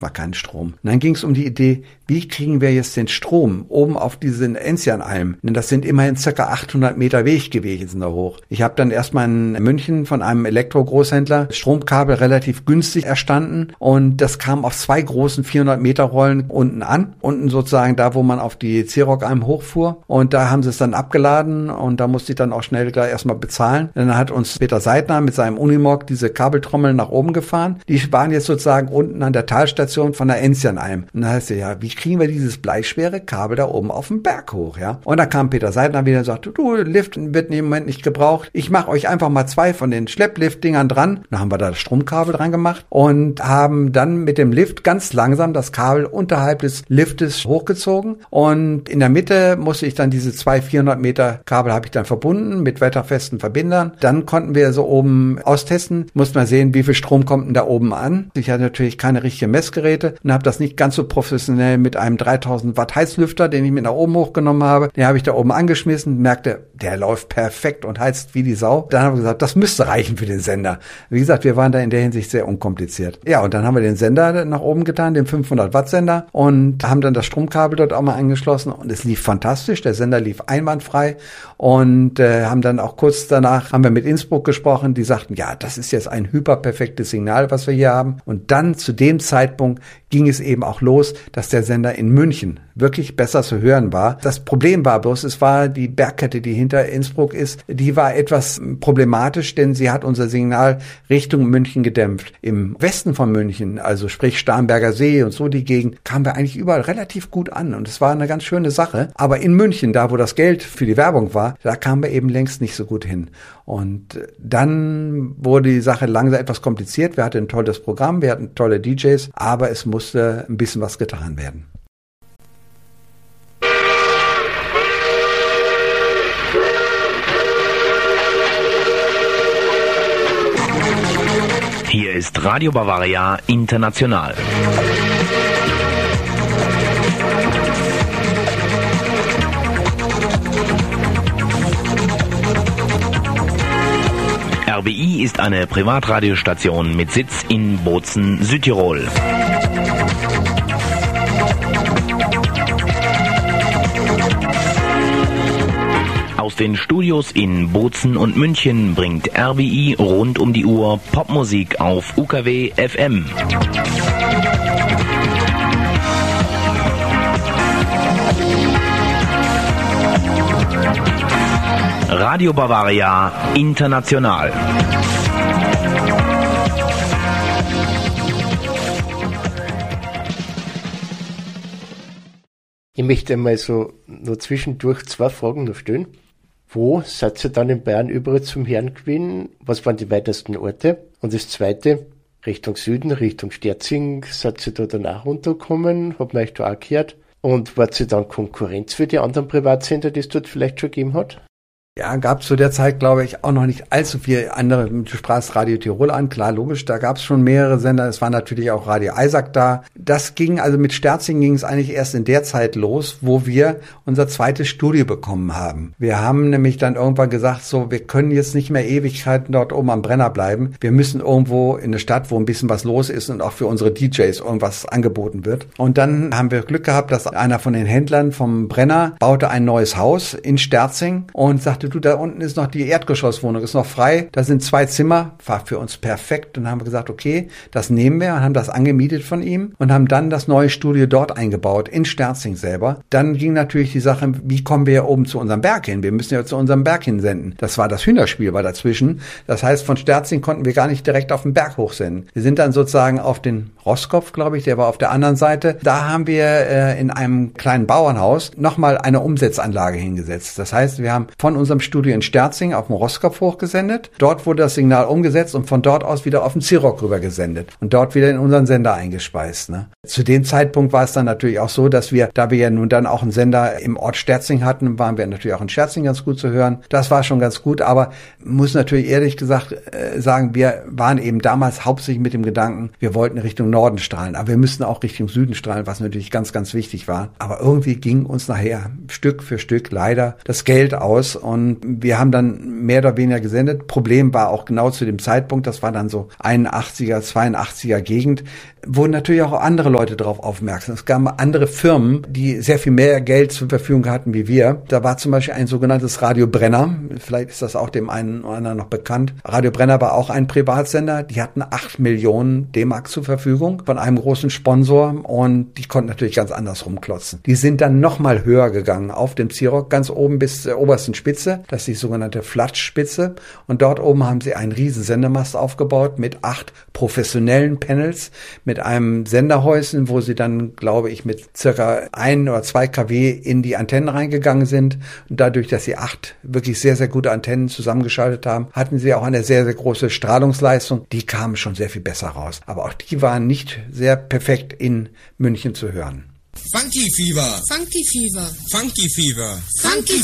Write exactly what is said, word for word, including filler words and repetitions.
war kein Strom. Und dann ging es um die Idee, wie kriegen wir jetzt den Strom oben auf diesen Enzianalm? Denn das sind immerhin circa achthundert Meter Weg gewesen da hoch. Ich habe dann erstmal in München von einem Elektro-Großhändler Stromkabel relativ günstig erstanden und das kam auf zwei großen vierhundert Meter Rollen unten an. Unten sozusagen da, wo man auf die C-Rock-Alm hochfuhr. Und da haben sie es dann abgeladen und da musste ich dann auch schnell gleich erstmal bezahlen. Dann hat uns Peter Seidner mit seinem Unimog diese Kabeltrommeln nach oben gefahren. Die waren jetzt sozusagen unten an der Talstation von der Enzianalm. Und dann heißt es ja, wie kriegen wir dieses bleischwere Kabel da oben auf den Berg hoch, ja? Und da kam Peter Seidner wieder und sagte, du, Lift wird im Moment nicht gebraucht. Ich mache euch einfach mal zwei von den Schlepplift-Dingern dran. Dann haben wir da das Stromkabel dran gemacht und haben dann mit dem Lift ganz langsam das Kabel unterhalb des Liftes hochgezogen. Und in der Mitte musste ich dann diese zwei vierhundert Meter Kabel habe ich dann verbunden mit wetterfesten Verbindern. Dann konnten wir so oben austesten, mussten wir sehen, wie viel Strom kommt denn da oben an. Ich hatte natürlich keine richtige Messgeräte und habe das nicht ganz so professionell mit einem dreitausend Watt Heizlüfter, den ich mit nach oben hochgenommen habe. Den habe ich da oben angeschmissen, merkte, der läuft perfekt und heizt wie die Sau. Dann haben wir gesagt, das müsste reichen für den Sender. Wie gesagt, wir waren da in der Hinsicht sehr unkompliziert. Ja, und dann haben wir den Sender nach oben getan, den fünfhundert Watt Sender und haben dann das Stromkabel dort auch mal angeschlossen und es lief fantastisch. Der Sender lief einwandfrei und äh, haben dann auch kurz danach, haben wir mit Innsbruck gesprochen, die sagten, ja, das ist jetzt ein hyperperfektes Signal, was wir hier haben. Und dann zu dem Zeitpunkt ging es eben auch los, dass der Sender in München wirklich besser zu hören war. Das Problem war bloß, es war die Bergkette, die hinter Innsbruck ist, die war etwas problematisch, denn sie hat unser Signal Richtung München gedämpft. Im Westen von München, also sprich Starnberger See und so die Gegend, kamen wir eigentlich überall relativ gut an und es war eine ganz schöne Sache. Aber in München, da wo das Geld für die Werbung war, da kamen wir eben längst nicht so gut hin. Und dann wurde die Sache langsam etwas kompliziert. Wir hatten ein tolles Programm, wir hatten tolle D Js, aber es musste ein bisschen was getan werden. Hier ist Radio Bavaria International. R B I ist eine Privatradiostation mit Sitz in Bozen, Südtirol. Aus den Studios in Bozen und München bringt R B I rund um die Uhr Popmusik auf U K W F M. Radio Bavaria International. Ich möchte einmal so nur zwischendurch zwei Fragen noch stellen. Wo seid ihr dann in Bayern überall zum Hören gewesen? Was waren die weitesten Orte? Und das Zweite, Richtung Süden, Richtung Sterzing, seid ihr da dann auch runtergekommen? Habt ihr euch da auch gehört? Und wart ihr dann Konkurrenz für die anderen Privatsender, die es dort vielleicht schon gegeben hat? Ja, gab zu der Zeit, glaube ich, auch noch nicht allzu viele andere. Du sprachst Radio Tirol an, klar, logisch, da gab es schon mehrere Sender. Es war natürlich auch Radio Isaac da. Das ging, also mit Sterzing ging es eigentlich erst in der Zeit los, wo wir unser zweites Studio bekommen haben. Wir haben nämlich dann irgendwann gesagt, so, wir können jetzt nicht mehr Ewigkeiten dort oben am Brenner bleiben. Wir müssen irgendwo in eine Stadt, wo ein bisschen was los ist und auch für unsere D Js irgendwas angeboten wird. Und dann haben wir Glück gehabt, dass einer von den Händlern vom Brenner baute ein neues Haus in Sterzing und sagte, du, da unten ist noch die Erdgeschosswohnung, ist noch frei, da sind zwei Zimmer, war für uns perfekt und haben wir gesagt, okay, das nehmen wir und haben das angemietet von ihm und haben dann das neue Studio dort eingebaut, in Sterzing selber. Dann ging natürlich die Sache, wie kommen wir hier oben zu unserem Berg hin? Wir müssen ja zu unserem Berg hinsenden. Das war das Hühnerspiel, war dazwischen. Das heißt, von Sterzing konnten wir gar nicht direkt auf den Berg hochsenden. Wir sind dann sozusagen auf den Roskopf, glaube ich, der war auf der anderen Seite. Da haben wir äh, in einem kleinen Bauernhaus nochmal eine Umsetzanlage hingesetzt. Das heißt, wir haben von unserem Studio in Sterzing auf dem Roskopf hochgesendet. Dort wurde das Signal umgesetzt und von dort aus wieder auf den C-Rock rüber gesendet und dort wieder in unseren Sender eingespeist. Ne? Zu dem Zeitpunkt war es dann natürlich auch so, dass wir, da wir ja nun dann auch einen Sender im Ort Sterzing hatten, waren wir natürlich auch in Sterzing ganz gut zu hören. Das war schon ganz gut, aber muss natürlich ehrlich gesagt äh, sagen, wir waren eben damals hauptsächlich mit dem Gedanken, wir wollten Richtung Norden strahlen, aber wir müssten auch Richtung Süden strahlen, was natürlich ganz, ganz wichtig war. Aber irgendwie ging uns nachher Stück für Stück leider das Geld aus und wir haben dann mehr oder weniger gesendet. Problem war auch genau zu dem Zeitpunkt, das war dann so einundachtziger, zweiundachtziger Gegend, wurden natürlich auch andere Leute darauf aufmerksam. Es gab andere Firmen, die sehr viel mehr Geld zur Verfügung hatten wie wir. Da war zum Beispiel ein sogenanntes Radio Brenner. Vielleicht ist das auch dem einen oder anderen noch bekannt. Radio Brenner war auch ein Privatsender. Die hatten acht Millionen D-Mark zur Verfügung von einem großen Sponsor und die konnten natürlich ganz anders rumklotzen. Die sind dann nochmal höher gegangen auf dem Ziroc, ganz oben bis zur obersten Spitze. Das ist die sogenannte Flatschspitze. Und dort oben haben sie einen riesen Sendemast aufgebaut mit acht professionellen Panels, mit einem Senderhäuschen, wo sie dann, glaube ich, mit circa ein oder zwei Kilowatt in die Antennen reingegangen sind. Und dadurch, dass sie acht wirklich sehr, sehr gute Antennen zusammengeschaltet haben, hatten sie auch eine sehr, sehr große Strahlungsleistung. Die kamen schon sehr viel besser raus. Aber auch die waren nicht sehr perfekt in München zu hören. Funky Fever. Funky Fever. Funky Fever. Funky